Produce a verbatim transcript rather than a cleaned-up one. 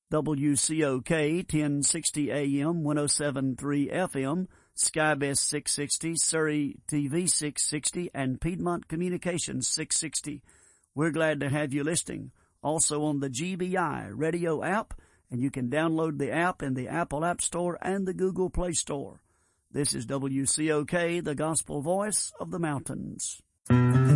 W C O K ten sixty A M, one oh seven point three F M, Skybest six sixty, Surrey T V six sixty, and Piedmont Communications six sixty. We're glad to have you listening. Also on the G B I radio app, and you can download the app in the Apple App Store and the Google Play Store. This is W C O K, the Gospel Voice of the Mountains.